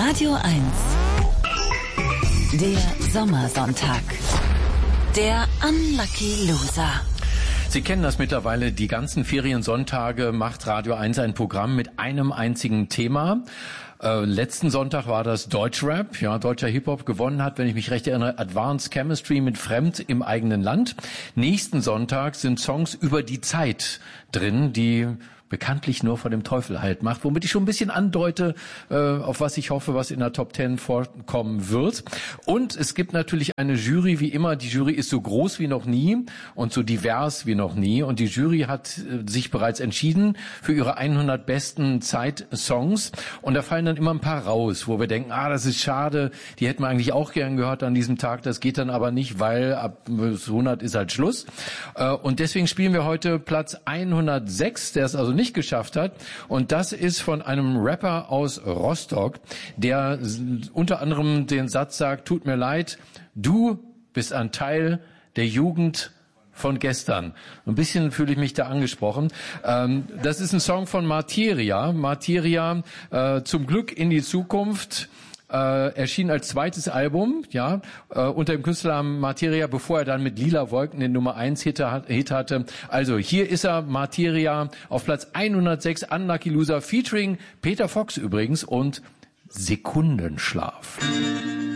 Radio 1. Der Sommersonntag. Der Unlucky Loser. Sie kennen das mittlerweile, die ganzen Feriensonntage macht Radio 1 ein Programm mit einem einzigen Thema. Letzten Sonntag war das Deutschrap, ja, deutscher Hip-Hop. Gewonnen hat, wenn ich mich recht erinnere, Advanced Chemistry mit Fremd im eigenen Land. Nächsten Sonntag sind Songs über die Zeit drin, die bekanntlich nur von dem Teufel Halt macht, womit ich schon ein bisschen andeute, auf was ich hoffe, was in der Top 10 vorkommen wird. Und es gibt natürlich eine Jury, wie immer. Die Jury ist so groß wie noch nie und so divers wie noch nie. Und die Jury hat sich bereits entschieden für ihre 100 besten Zeitsongs. Und da fallen dann immer ein paar raus, wo wir denken, das ist schade, die hätten wir eigentlich auch gern gehört an diesem Tag. Das geht dann aber nicht, weil ab 100 ist halt Schluss. Und deswegen spielen wir heute Platz 106, der es also nicht geschafft hat. Und das ist von einem Rapper aus Rostock, der unter anderem den Satz sagt: Tut mir leid, du bist ein Teil der Jugend von gestern. Ein bisschen fühle ich mich da angesprochen. Das ist ein Song von Materia. Materia, zum Glück in die Zukunft. Erschien als zweites Album, ja, unter dem Künstlernamen Materia, bevor er dann mit Lila Wolken den Nummer 1 Hit hatte. Also hier ist er, Materia, auf Platz 106, Unlucky Loser, featuring Peter Fox übrigens und Sekundenschlaf.